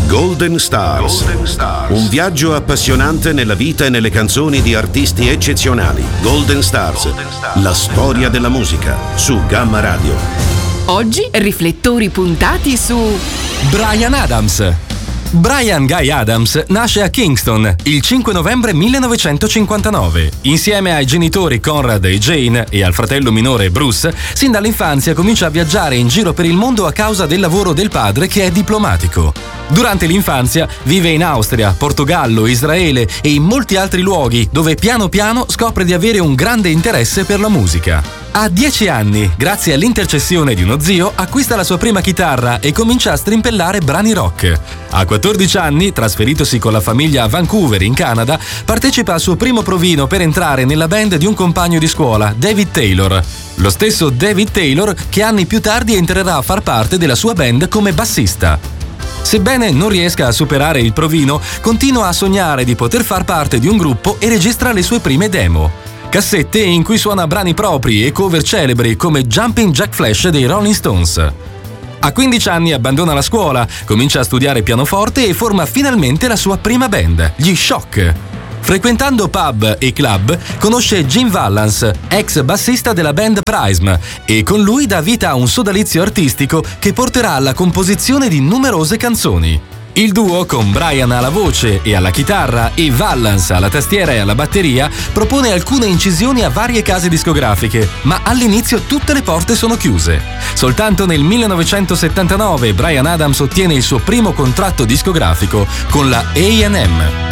Golden Stars. Un viaggio appassionante nella vita e nelle canzoni di artisti eccezionali. Golden Stars. La storia della musica su Gamma Radio. Oggi riflettori puntati su Bryan Adams. Bryan Guy Adams nasce a Kingston il 5 novembre 1959. Insieme ai genitori Conrad e Jane e al fratello minore Bruce, sin dall'infanzia comincia a viaggiare in giro per il mondo a causa del lavoro del padre, che è diplomatico. Durante l'infanzia vive in Austria, Portogallo, Israele e in molti altri luoghi, dove piano piano scopre di avere un grande interesse per la musica. A 10 anni, grazie all'intercessione di uno zio, acquista la sua prima chitarra e comincia a strimpellare brani rock. A 14 anni, trasferitosi con la famiglia a Vancouver, in Canada, partecipa al suo primo provino per entrare nella band di un compagno di scuola, David Taylor. Lo stesso David Taylor che anni più tardi entrerà a far parte della sua band come bassista. Sebbene non riesca a superare il provino, continua a sognare di poter far parte di un gruppo e registra le sue prime demo. Cassette in cui suona brani propri e cover celebri come Jumping Jack Flash dei Rolling Stones. A 15 anni abbandona la scuola, comincia a studiare pianoforte e forma finalmente la sua prima band, gli Shock. Frequentando pub e club, conosce Jim Vallance, ex bassista della band Prism, e con lui dà vita a un sodalizio artistico che porterà alla composizione di numerose canzoni. Il duo, con Bryan alla voce e alla chitarra e Vallance alla tastiera e alla batteria, propone alcune incisioni a varie case discografiche, ma all'inizio tutte le porte sono chiuse. Soltanto nel 1979 Bryan Adams ottiene il suo primo contratto discografico con la A&M.